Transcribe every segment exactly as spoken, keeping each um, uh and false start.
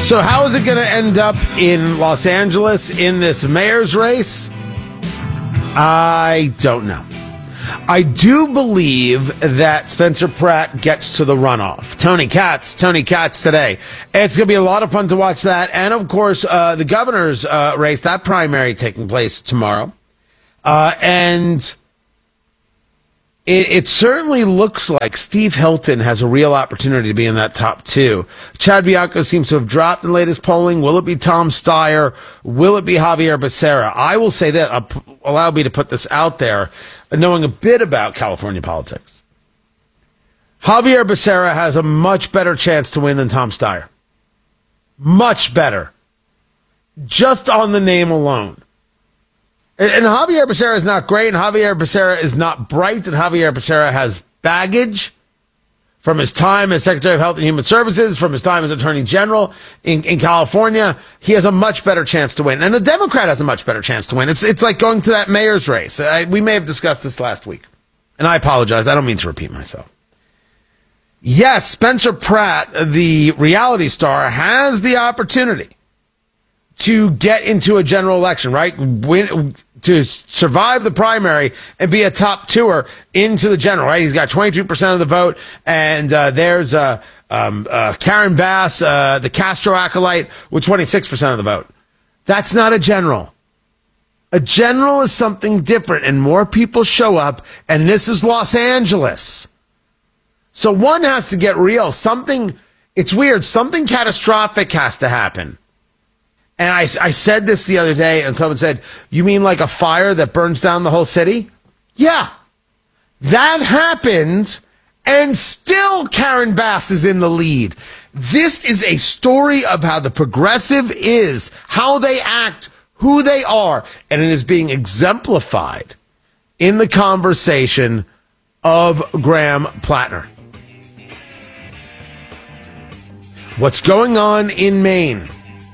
So how is it going to end up in Los Angeles in this mayor's race? I don't know. I do believe that Spencer Pratt gets to the runoff. Tony Katz, Tony Katz today. It's going to be a lot of fun to watch that. And, of course, uh, the governor's uh, race, that primary taking place tomorrow. Uh, and it, it certainly looks like Steve Hilton has a real opportunity to be in that top two. Chad Bianco seems to have dropped in the latest polling. Will it be Tom Steyer? Will it be Javier Becerra? I will say that, uh, allow me to put this out there, knowing a bit about California politics. Javier Becerra has a much better chance to win than Tom Steyer. Much better. Just on the name alone. And, and Javier Becerra is not great, and Javier Becerra is not bright, and Javier Becerra has baggage from his time as Secretary of Health and Human Services, from his time as Attorney General in, in California. He has a much better chance to win. And the Democrat has a much better chance to win. It's it's like going to that mayor's race. I, we may have discussed this last week. And I apologize. I don't mean to repeat myself. Yes, Spencer Pratt, the reality star, has the opportunity to get into a general election, right? Win, to survive the primary and be a top tour into the general, right? He's got twenty-two percent of the vote, and uh, there's uh, um, uh, Karen Bass, uh, the Castro acolyte, with twenty-six percent of the vote. That's not a general. A general is something different, and more people show up, and this is Los Angeles. So one has to get real. Something, it's weird, something catastrophic has to happen. And I, I said this the other day, and someone said, you mean like a fire that burns down the whole city? Yeah. That happened, and still Karen Bass is in the lead. This is a story of how the progressive is, how they act, who they are, and it is being exemplified in the conversation of Graham Plattner. What's going on in Maine?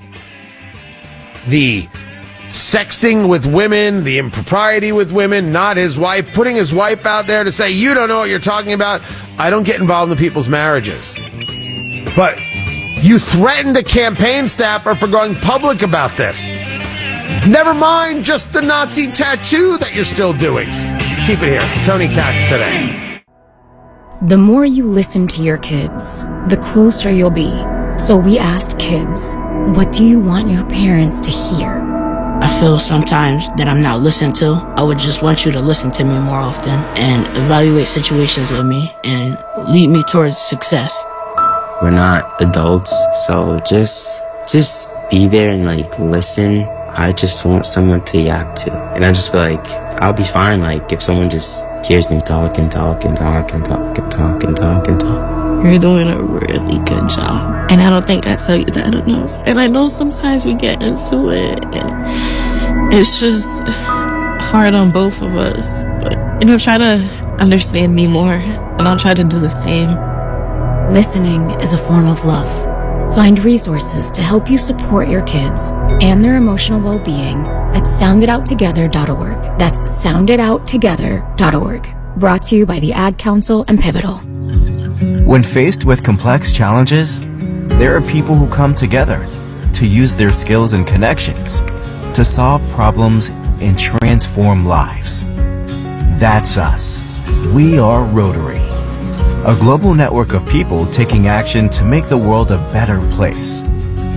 The sexting with women, the impropriety with women, not his wife, putting his wife out there to say, you don't know what you're talking about. I don't get involved in people's marriages. But you threatened a campaign staffer for going public about this. Never mind just the Nazi tattoo that you're still doing. Keep it here. It's Tony Katz today. The more you listen to your kids, the closer you'll be. So we asked kids, what do you want your parents to hear? I feel sometimes that I'm not listened to. I would just want you to listen to me more often and evaluate situations with me and lead me towards success. We're not adults, so just just be there and like listen. I just want someone to yap to. And I just feel like I'll be fine like if someone just hears me talk and talk and talk and talk and talk and talk and talk. You're doing a really good job. And I don't think I tell you that enough. And I know sometimes we get into it, and it's just hard on both of us. But, you know, try to understand me more, and I'll try to do the same. Listening is a form of love. Find resources to help you support your kids and their emotional well-being at sound it out together dot org. That's sound it out together dot org. Brought to you by the Ad Council and Pivotal. When faced with complex challenges, there are people who come together to use their skills and connections to solve problems and transform lives. That's us. We are Rotary, a global network of people taking action to make the world a better place.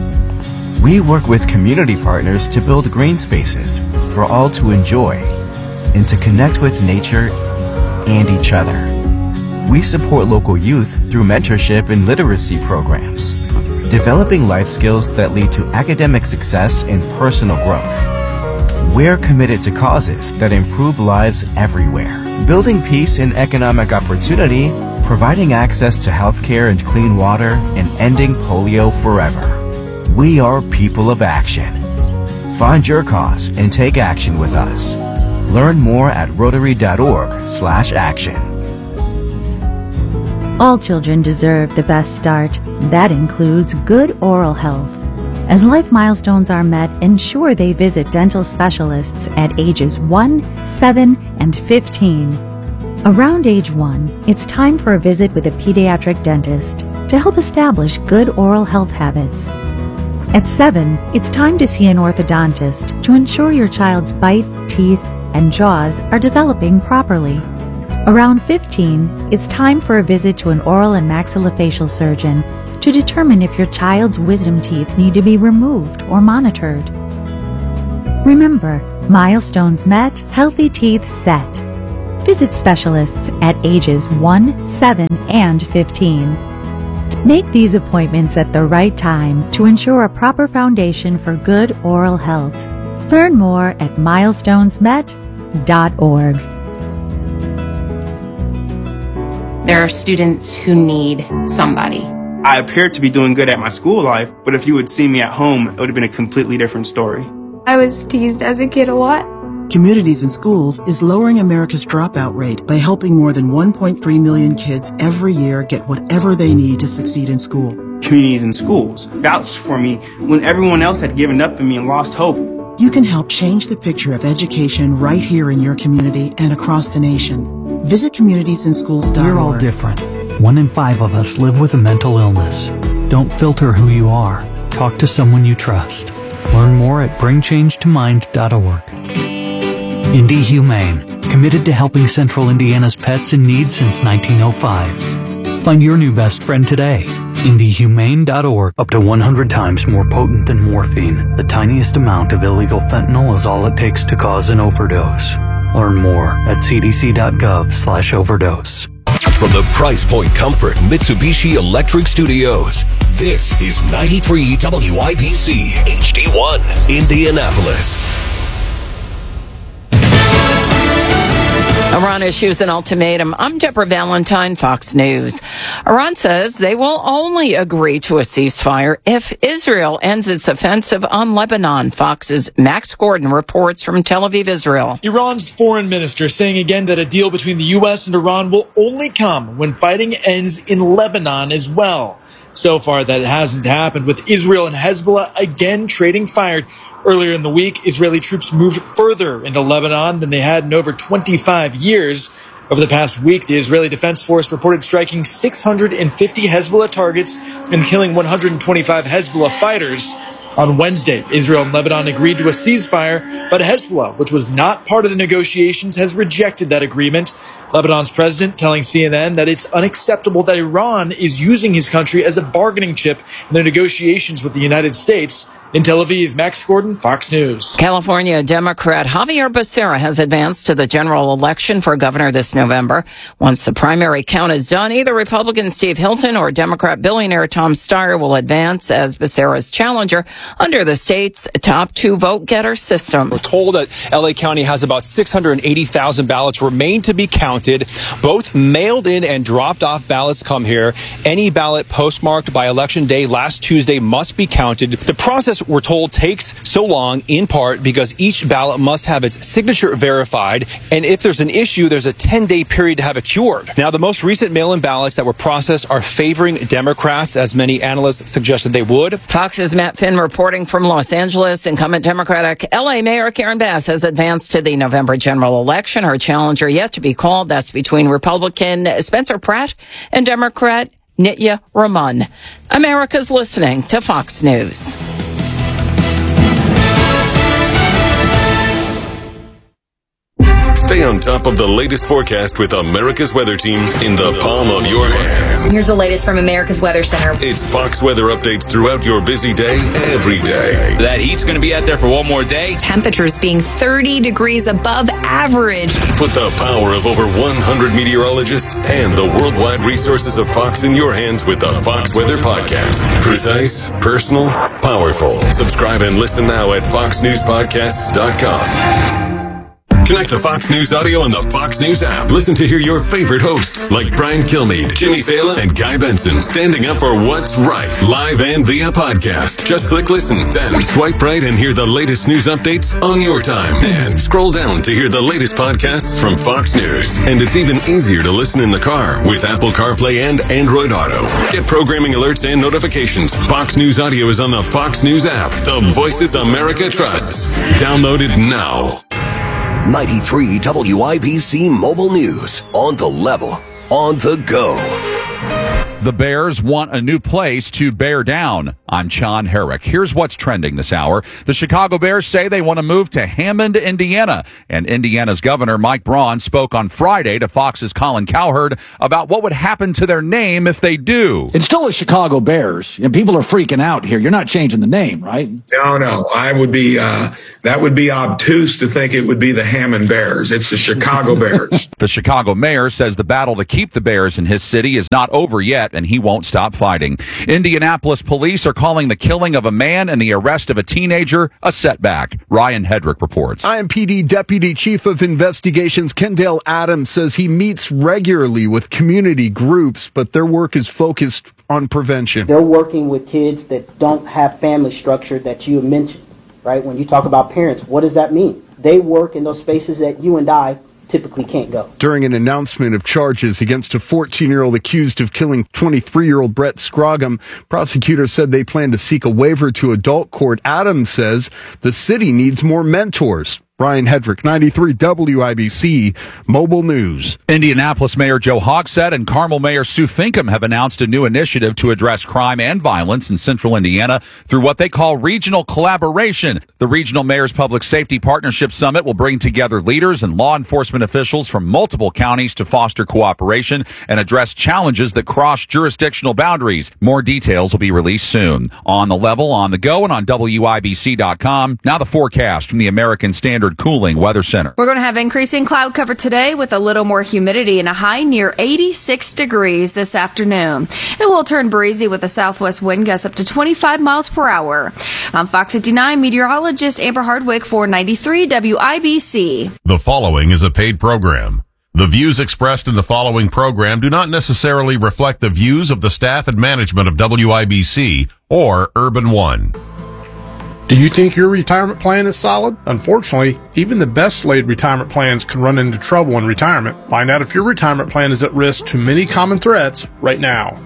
We work with community partners to build green spaces for all to enjoy and to connect with nature and each other. We support local youth through mentorship and literacy programs, developing life skills that lead to academic success and personal growth. We're committed to causes that improve lives everywhere, building peace and economic opportunity, providing access to healthcare and clean water, and ending polio forever. We are people of action. Find your cause and take action with us. Learn more at rotary dot org slash action. All children deserve the best start. That includes good oral health. As life milestones are met, ensure they visit dental specialists at ages one, seven, and fifteen. Around age one, it's time for a visit with a pediatric dentist to help establish good oral health habits. At seven, it's time to see an orthodontist to ensure your child's bite, teeth, and jaws are developing properly. Around fifteen, it's time for a visit to an oral and maxillofacial surgeon to determine if your child's wisdom teeth need to be removed or monitored. Remember, milestones met, healthy teeth set. Visit specialists at ages one, seven, and fifteen. Make these appointments at the right time to ensure a proper foundation for good oral health. Learn more at milestones met dot org. There are students who need somebody. I appeared to be doing good at my school life, but if you had seen me at home, it would have been a completely different story. I was teased as a kid a lot. Communities in Schools is lowering America's dropout rate by helping more than one point three million kids every year get whatever they need to succeed in school. Communities in Schools vouched for me when everyone else had given up on me and lost hope. You can help change the picture of education right here in your community and across the nation. Visit communities in schools dot org. We're all different. One in five of us live with a mental illness. Don't filter who you are. Talk to someone you trust. Learn more at bring change to mind dot org. Indy Humane, committed to helping Central Indiana's pets in need since nineteen oh five. Find your new best friend today. Indy Humane dot org. Up to one hundred times more potent than morphine, the tiniest amount of illegal fentanyl is all it takes to cause an overdose. Learn more at c d c dot gov slash overdose. From the Price Point Comfort Mitsubishi Electric Studios, this is ninety-three W I B C H D one, Indianapolis. Iran issues an ultimatum. I'm Deborah Valentine, Fox News. Iran says they will only agree to a ceasefire if Israel ends its offensive on Lebanon. Fox's Max Gordon reports from Tel Aviv, Israel. Iran's foreign minister saying again that a deal between the U S and Iran will only come when fighting ends in Lebanon as well. So far, that hasn't happened, with Israel and Hezbollah again trading fire. Earlier in the week, Israeli troops moved further into Lebanon than they had in over twenty-five years. Over the past week, the Israeli Defense Force reported striking six hundred fifty Hezbollah targets and killing one hundred twenty-five Hezbollah fighters. On Wednesday, Israel and Lebanon agreed to a ceasefire, but Hezbollah, which was not part of the negotiations, has rejected that agreement. Lebanon's president telling C N N that it's unacceptable that Iran is using his country as a bargaining chip in their negotiations with the United States. In Tel Aviv, Max Gordon, Fox News. California Democrat Javier Becerra has advanced to the general election for governor this November. Once the primary count is done, either Republican Steve Hilton or Democrat billionaire Tom Steyer will advance as Becerra's challenger under the state's top two vote-getter system. We're told that L A County has about six hundred eighty thousand ballots remain to be counted. Both mailed in and dropped off ballots come here. Any ballot postmarked by Election Day last Tuesday must be counted. The process, we're told, takes so long in part because each ballot must have its signature verified, and if there's an issue, there's a ten-day period to have it cured. Now, the most recent mail-in ballots that were processed are favoring Democrats, as many analysts suggested they would. Fox's Matt Finn reporting from Los Angeles. Incumbent Democratic L A Mayor Karen Bass has advanced to the November general election. Her challenger yet to be called. That's between Republican Spencer Pratt and Democrat Nitya Raman. America's listening to Fox News. Stay on top of the latest forecast with America's Weather Team in the palm of your hands. Here's the latest from America's Weather Center. It's Fox weather updates throughout your busy day, every day. That heat's going to be out there for one more day. Temperatures being thirty degrees above average. Put the power of over one hundred meteorologists and the worldwide resources of Fox in your hands with the Fox Weather Podcast. Precise, personal, powerful. Subscribe and listen now at fox news podcasts dot com. Connect to Fox News Audio on the Fox News app. Listen to hear your favorite hosts like Brian Kilmeade, Jimmy Fallon, and Guy Benson standing up for what's right, live and via podcast. Just click listen, then swipe right and hear the latest news updates on your time. And scroll down to hear the latest podcasts from Fox News. And it's even easier to listen in the car with Apple CarPlay and Android Auto. Get programming alerts and notifications. Fox News Audio is on the Fox News app. The voices America trusts. Download it now. ninety-three W I B C Mobile News. On the level. On the go. The Bears want a new place to bear down. I'm John Herrick. Here's what's trending this hour. The Chicago Bears say they want to move to Hammond, Indiana. And Indiana's Governor Mike Braun spoke on Friday to Fox's Colin Cowherd about what would happen to their name if they do. It's still the Chicago Bears. And people are freaking out here. You're not changing the name, right? No, no. I would be, uh, that would be obtuse to think it would be the Hammond Bears. It's the Chicago Bears. The Chicago mayor says the battle to keep the Bears in his city is not over yet, and he won't stop fighting. Indianapolis police are calling the killing of a man and the arrest of a teenager a setback. Ryan Hedrick reports. I M P D Deputy Chief of Investigations Kendall Adams says he meets regularly with community groups, but their work is focused on prevention. They're working with kids that don't have family structure that you mentioned, right? When you talk about parents, what does that mean? They work in those spaces that you and I typically can't go. During an announcement of charges against a fourteen-year-old accused of killing twenty-three-year-old Brett Scroggum, prosecutors said they plan to seek a waiver to adult court. Adams says the city needs more mentors. Ryan Hedrick, ninety-three W I B C Mobile News. Indianapolis Mayor Joe Hogsett and Carmel Mayor Sue Finkham have announced a new initiative to address crime and violence in central Indiana through what they call regional collaboration. The Regional Mayors Public Safety Partnership Summit will bring together leaders and law enforcement officials from multiple counties to foster cooperation and address challenges that cross jurisdictional boundaries. More details will be released soon. On the Level, on the go, and on W I B C dot com. Now the forecast from the American Standard Cooling Weather Center. We're going to have increasing cloud cover today with a little more humidity and a high near eighty-six degrees this afternoon. It will turn breezy with a southwest wind gust up to twenty-five miles per hour. I'm Fox fifty-nine meteorologist Amber Hardwick for ninety-three W I B C. The following is a paid program. The views expressed in the following program do not necessarily reflect the views of the staff and management of W I B C or Urban One. Do you think your retirement plan is solid? Unfortunately, even the best laid retirement plans can run into trouble in retirement. Find out if your retirement plan is at risk to many common threats right now.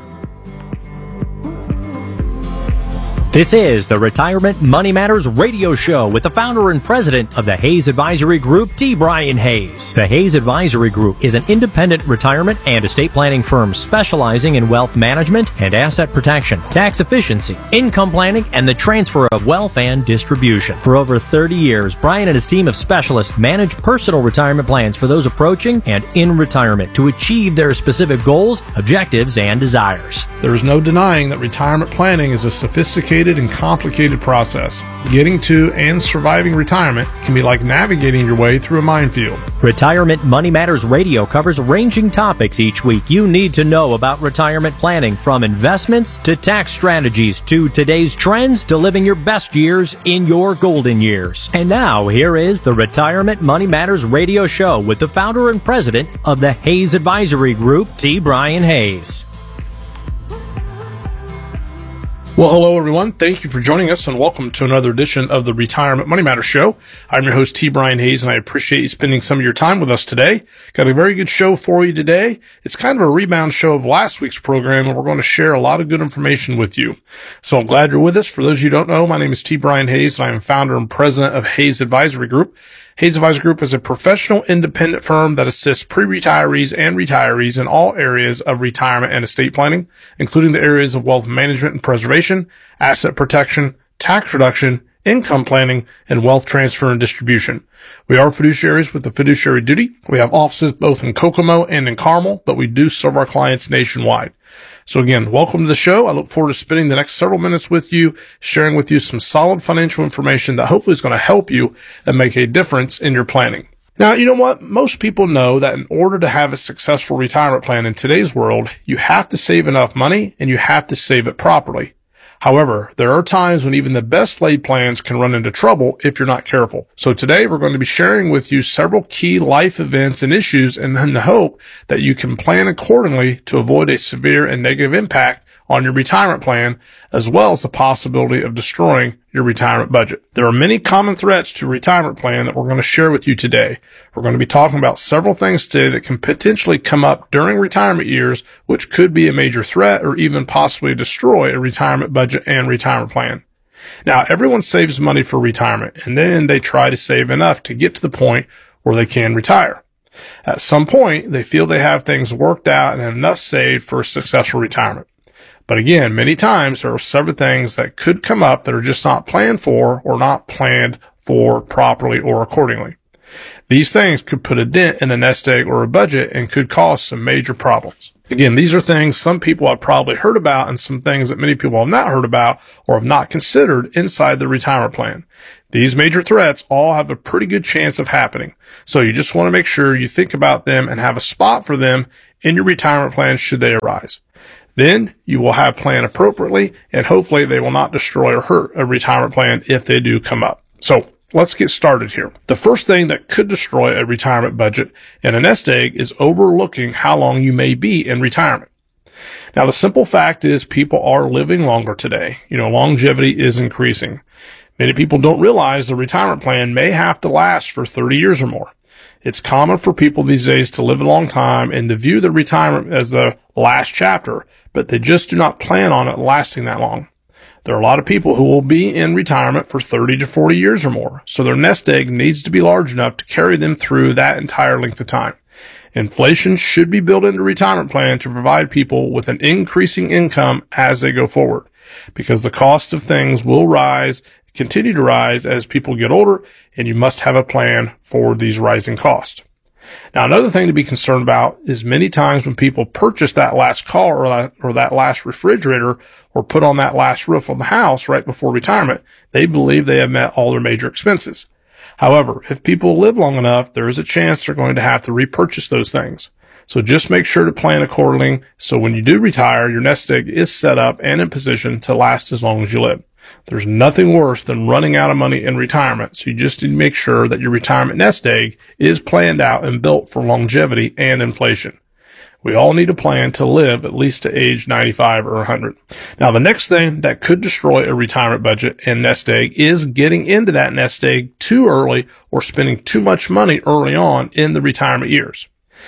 This is the Retirement Money Matters radio show with the founder and president of the Hayes Advisory Group, T. Brian Hayes. The Hayes Advisory Group is an independent retirement and estate planning firm specializing in wealth management and asset protection, tax efficiency, income planning, and the transfer of wealth and distribution. For over thirty years, Brian and his team of specialists manage personal retirement plans for those approaching and in retirement to achieve their specific goals, objectives, and desires. There is no denying that retirement planning is a sophisticated and complicated process. Getting to and surviving retirement can be like navigating your way through a minefield. Retirement Money Matters Radio covers ranging topics each week you need to know about retirement planning, from investments to tax strategies to today's trends to living your best years in your golden years. And now, here is the Retirement Money Matters Radio show with the founder and president of the Hayes Advisory Group, T. Brian Hayes. Well, hello, everyone. Thank you for joining us, and welcome to another edition of the Retirement Money Matters Show. I'm your host, T. Brian Hayes, and I appreciate you spending some of your time with us today. Got a very good show for you today. It's kind of a rebound show of last week's program, and we're going to share a lot of good information with you. So I'm glad you're with us. For those of you who don't know, my name is T. Brian Hayes, and I am founder and president of Hayes Advisory Group. Hayes Advisory Group is a professional independent firm that assists pre-retirees and retirees in all areas of retirement and estate planning, including the areas of wealth management and preservation, asset protection, tax reduction, income planning, and wealth transfer and distribution. We are fiduciaries with a fiduciary duty. We have offices both in Kokomo and in Carmel, but we do serve our clients nationwide. So again, welcome to the show. I look forward to spending the next several minutes with you, sharing with you some solid financial information that hopefully is going to help you and make a difference in your planning. Now, you know what? Most people know that in order to have a successful retirement plan in today's world, you have to save enough money and you have to save it properly. However, there are times when even the best laid plans can run into trouble if you're not careful. So today we're going to be sharing with you several key life events and issues in the hope that you can plan accordingly to avoid a severe and negative impact on your retirement plan, as well as the possibility of destroying your retirement budget. There are many common threats to a retirement plan that we're going to share with you today. We're going to be talking about several things today that can potentially come up during retirement years, which could be a major threat or even possibly destroy a retirement budget and retirement plan. Now, everyone saves money for retirement, and then they try to save enough to get to the point where they can retire. At some point, they feel they have things worked out and have enough saved for a successful retirement. But again, many times there are several things that could come up that are just not planned for or not planned for properly or accordingly. These things could put a dent in a nest egg or a budget and could cause some major problems. Again, these are things some people have probably heard about and some things that many people have not heard about or have not considered inside the retirement plan. These major threats all have a pretty good chance of happening. So you just want to make sure you think about them and have a spot for them in your retirement plan should they arise. Then you will have planned appropriately, and hopefully they will not destroy or hurt a retirement plan if they do come up. So let's get started here. The first thing that could destroy a retirement budget and a nest egg is overlooking how long you may be in retirement. Now, the simple fact is people are living longer today. You know, longevity is increasing. Many people don't realize the retirement plan may have to last for thirty years or more. It's common for people these days to live a long time and to view the retirement as the last chapter, but they just do not plan on it lasting that long. There are a lot of people who will be in retirement for thirty to forty years or more, so their nest egg needs to be large enough to carry them through that entire length of time. Inflation should be built into a retirement plan to provide people with an increasing income as they go forward, because the cost of things will rise, continue to rise as people get older, and you must have a plan for these rising costs. Now, another thing to be concerned about is many times when people purchase that last car or that, or that last refrigerator or put on that last roof on the house right before retirement, they believe they have met all their major expenses. However, if people live long enough, there is a chance they're going to have to repurchase those things. So just make sure to plan accordingly so when you do retire, your nest egg is set up and in position to last as long as you live. There's nothing worse than running out of money in retirement, so you just need to make sure that your retirement nest egg is planned out and built for longevity and inflation. We all need a plan to live at least to age ninety-five or one hundred. Now, the next thing that could destroy a retirement budget and nest egg is getting into that nest egg too early or spending too much money early on in the retirement years.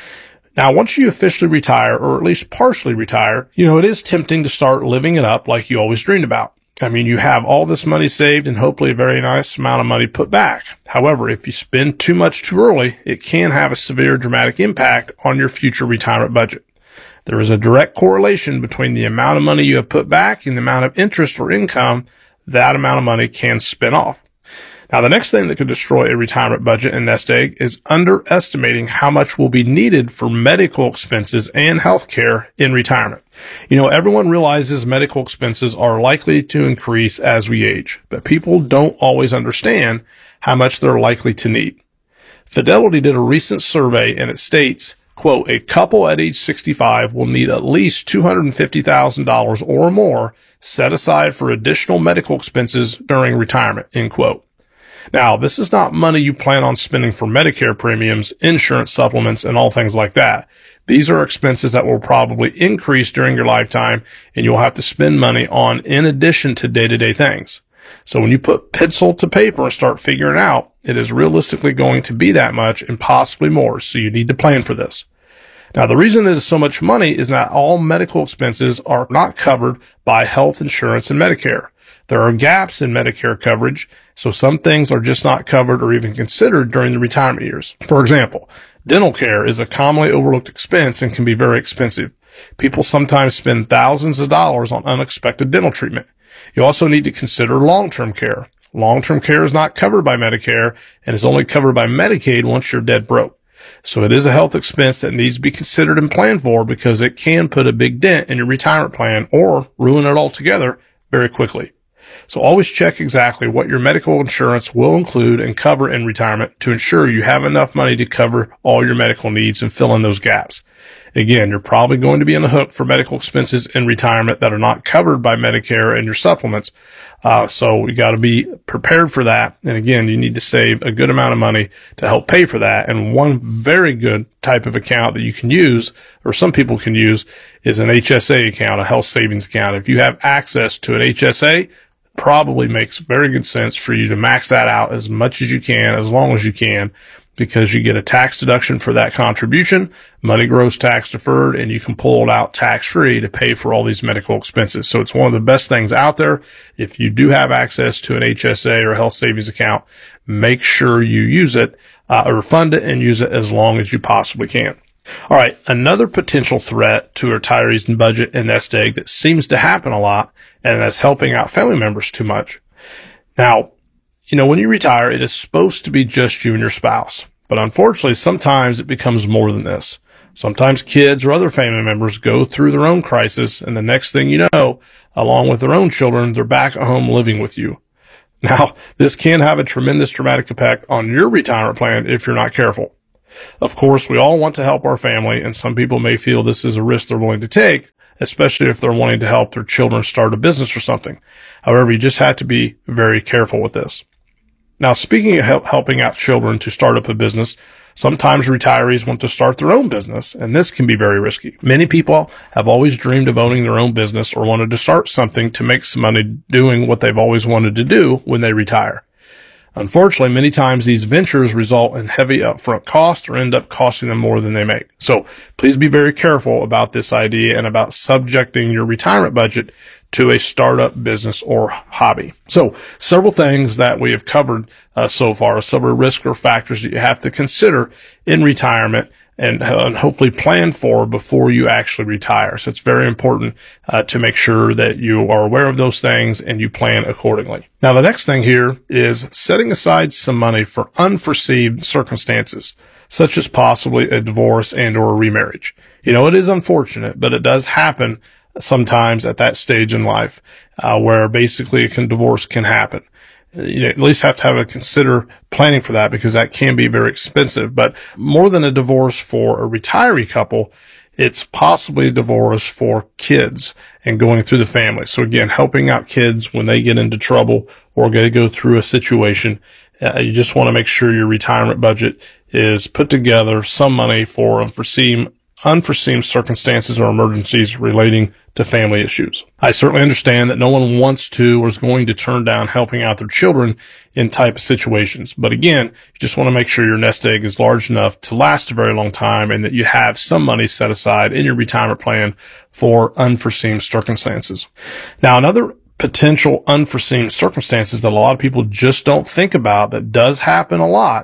Now, once you officially retire, or at least partially retire, you know, it is tempting to start living it up like you always dreamed about. I mean, you have all this money saved and hopefully a very nice amount of money put back. However, if you spend too much too early, it can have a severe dramatic impact on your future retirement budget. There is a direct correlation between the amount of money you have put back and the amount of interest or income that amount of money can spin off. Now, the next thing that could destroy a retirement budget and nest egg is underestimating how much will be needed for medical expenses and health care in retirement. You know, everyone realizes medical expenses are likely to increase as we age, but people don't always understand how much they're likely to need. Fidelity did a recent survey and it states, quote, a couple at age sixty-five will need at least two hundred fifty thousand dollars or more set aside for additional medical expenses during retirement, end quote. Now, this is not money you plan on spending for Medicare premiums, insurance supplements, and all things like that. These are expenses that will probably increase during your lifetime, and you'll have to spend money on in addition to day-to-day things. So when you put pencil to paper and start figuring out, it is realistically going to be that much and possibly more, so you need to plan for this. Now, the reason it is so much money is that all medical expenses are not covered by health insurance and Medicare. There are gaps in Medicare coverage, so some things are just not covered or even considered during the retirement years. For example, dental care is a commonly overlooked expense and can be very expensive. People sometimes spend thousands of dollars on unexpected dental treatment. You also need to consider long-term care. Long-term care is not covered by Medicare and is only covered by Medicaid once you're dead broke. So it is a health expense that needs to be considered and planned for because it can put a big dent in your retirement plan or ruin it altogether very quickly. So always check exactly what your medical insurance will include and cover in retirement to ensure you have enough money to cover all your medical needs and fill in those gaps. Again, you're probably going to be on the hook for medical expenses in retirement that are not covered by Medicare and your supplements. Uh, so you got to be prepared for that. And again, you need to save a good amount of money to help pay for that. And one very good type of account that you can use, or some people can use, is an H S A account, a health savings account. If you have access to an H S A, probably makes very good sense for you to max that out as much as you can, as long as you can, because you get a tax deduction for that contribution, money grows tax deferred, and you can pull it out tax free to pay for all these medical expenses. So it's one of the best things out there. If you do have access to an H S A or health savings account, make sure you use it. uh, or fund it and use it as long as you possibly can. All right, another potential threat to retirees in budget and nest egg that seems to happen a lot, and that's helping out family members too much. Now, you know, when you retire, it is supposed to be just you and your spouse. But unfortunately, sometimes it becomes more than this. Sometimes kids or other family members go through their own crisis, and the next thing you know, along with their own children, they're back at home living with you. Now, this can have a tremendous dramatic impact on your retirement plan if you're not careful. Of course, we all want to help our family, and some people may feel this is a risk they're willing to take, especially if they're wanting to help their children start a business or something. However, you just have to be very careful with this. Now, speaking of help, helping out children to start up a business, sometimes retirees want to start their own business, and this can be very risky. Many people have always dreamed of owning their own business or wanted to start something to make some money doing what they've always wanted to do when they retire. Unfortunately, many times these ventures result in heavy upfront costs or end up costing them more than they make. So please be very careful about this idea and about subjecting your retirement budget to a startup business or hobby. So several things that we have covered uh, so far, several risk or factors that you have to consider in retirement and, uh, and hopefully plan for before you actually retire. So it's very important uh, to make sure that you are aware of those things and you plan accordingly. Now, the next thing here is setting aside some money for unforeseen circumstances, such as possibly a divorce and or a remarriage. You know, it is unfortunate, but it does happen sometimes at that stage in life, uh, where basically a can, divorce can happen. You at least have to have a consider planning for that because that can be very expensive. But more than a divorce for a retiree couple, it's possibly a divorce for kids and going through the family. So again, helping out kids when they get into trouble or they go through a situation. Uh, you just want to make sure your retirement budget is put together some money for unforeseen unforeseen circumstances or emergencies relating to family issues. I certainly understand that no one wants to or is going to turn down helping out their children in type of situations. But again, you just want to make sure your nest egg is large enough to last a very long time and that you have some money set aside in your retirement plan for unforeseen circumstances. Now, another potential unforeseen circumstances that a lot of people just don't think about that does happen a lot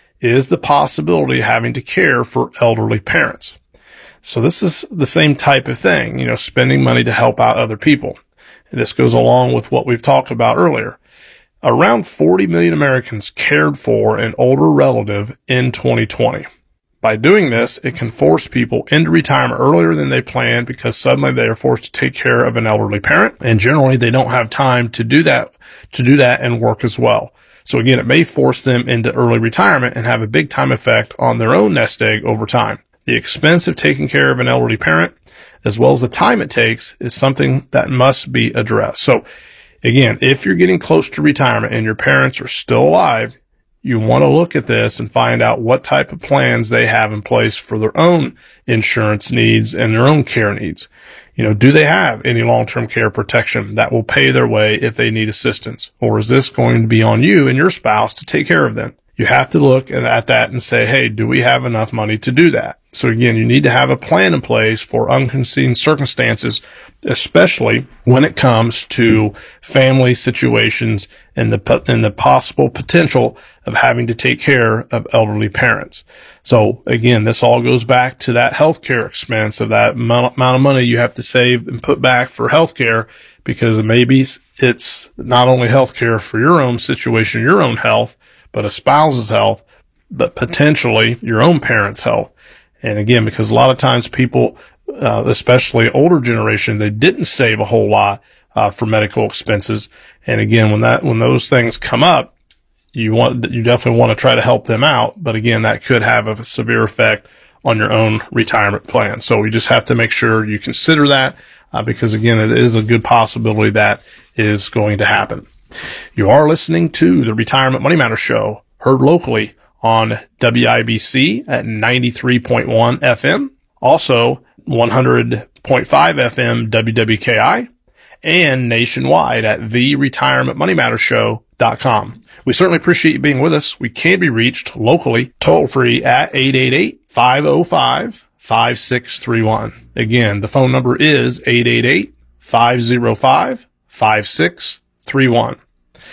is the possibility of having to care for elderly parents. So this is the same type of thing, you know, spending money to help out other people. And this goes along with what we've talked about earlier. Around forty million Americans cared for an older relative in twenty twenty. By doing this, it can force people into retirement earlier than they planned because suddenly they are forced to take care of an elderly parent. And generally they don't have time to do that, to do that and work as well. So again, it may force them into early retirement and have a big time effect on their own nest egg over time. The expense of taking care of an elderly parent, as well as the time it takes, is something that must be addressed. So again, if you're getting close to retirement and your parents are still alive, you want to look at this and find out what type of plans they have in place for their own insurance needs and their own care needs. You know, do they have any long-term care protection that will pay their way if they need assistance? Or is this going to be on you and your spouse to take care of them? You have to look at that and say, hey, do we have enough money to do that? So again, you need to have a plan in place for unforeseen circumstances, especially when it comes to family situations and the, and the possible potential of having to take care of elderly parents. So again, this all goes back to that healthcare expense of that amount of money you have to save and put back for healthcare, because maybe it's not only healthcare for your own situation, your own health, but a spouse's health, but potentially your own parents' health. And again, because a lot of times people, uh, especially older generation, they didn't save a whole lot uh, for medical expenses. And again, when that when those things come up, you want you definitely want to try to help them out. But again, that could have a severe effect on your own retirement plan. So we just have to make sure you consider that uh, because again, it is a good possibility that is going to happen. You are listening to the Retirement Money Matters Show, heard locally on W I B C at ninety-three point one F M, also one hundred point five F M W W K I, and nationwide at the retirement money matters show dot com. We certainly appreciate you being with us. We can be reached locally, toll-free at eight eight eight, five oh five, five six three one. Again, the phone number is eight eight eight, five oh five, five six three one.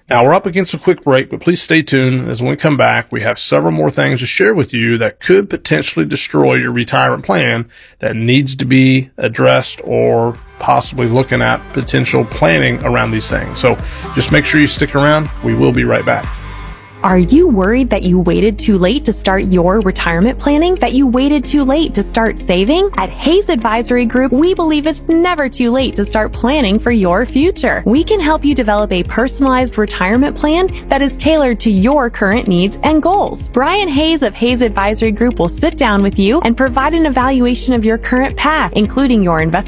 Now, we're up against a quick break, but please stay tuned as when we come back, we have several more things to share with you that could potentially destroy your retirement plan that needs to be addressed or possibly looking at potential planning around these things. So just make sure you stick around. We will be right back. Are you worried that you waited too late to start your retirement planning? That you waited too late to start saving? At Hayes Advisory Group, we believe it's never too late to start planning for your future. We can help you develop a personalized retirement plan that is tailored to your current needs and goals. Brian Hayes of Hayes Advisory Group will sit down with you and provide an evaluation of your current path, including your investment